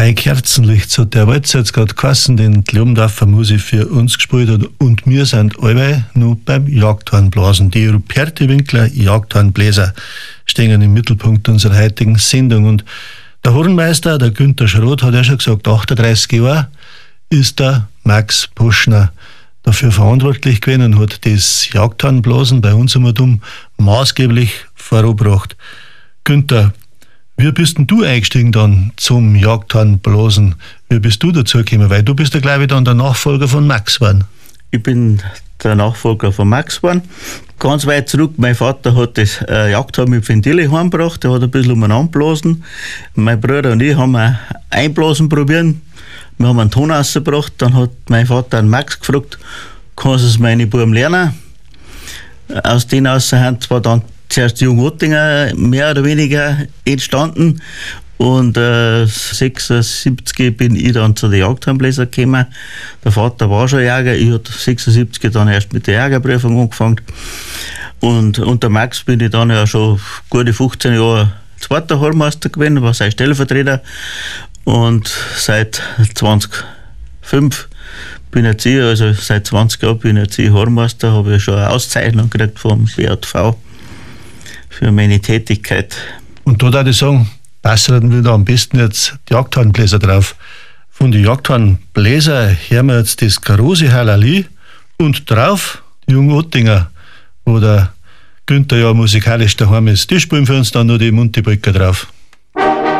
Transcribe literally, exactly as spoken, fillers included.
Bei Kerzenlicht, so der Walzer jetzt gerade geheißen, den die Lobendorfer Musik für uns gespielt hat. Und wir sind alle noch beim Jagdhornblasen. Die Ruperti Winkler Jagdhornbläser stehen im Mittelpunkt unserer heutigen Sendung. Und der Hornmeister, der Günther Schroth, hat ja schon gesagt, achtunddreißig Jahre ist der Max Poschner dafür verantwortlich gewesen und hat das Jagdhornblasen bei uns immer dumm maßgeblich vorangebracht. Günther, wie bist denn du eingestiegen dann zum Jagdhornblasen? Wie bist du dazu gekommen? Weil du bist ja, glaube ich, dann der Nachfolger von Max geworden. Ich bin der Nachfolger von Max geworden. Ganz weit zurück, mein Vater hat das äh, Jagdhorn mit Ventile heimgebracht, der hat ein bisschen umeinander geblasen. Mein Bruder und ich haben ein Einblasen probieren. Wir haben einen Ton rausgebracht, dann hat mein Vater einen Max gefragt, kannst du es meine Buben lernen? Aus denen aus sind zwar dann zuerst Jung Ottinger mehr oder weniger entstanden und äh, sechsundsiebzig bin ich dann zu den Jagdhornbläsern gekommen. Der Vater war schon Jäger, ich habe sechsundsiebzig dann erst mit der Jägerprüfung angefangen und unter Max bin ich dann ja schon gute fünfzehn Jahre zweiter Hornmeister gewesen, war sein Stellvertreter und seit zweitausendfünf bin jetzt ich, also seit zwanzig Jahren bin jetzt ich Hornmeister, habe ich schon eine Auszeichnung gekriegt vom B J V für meine Tätigkeit. Und da würde ich sagen, passen wir da am besten jetzt die Jagdhornbläser drauf. Von den Jagdhornbläser hören wir jetzt das große Halali und drauf die Jung Ottinger, wo der Günther ja musikalisch daheim ist. Die spielen für uns dann noch die Muntibrücker drauf.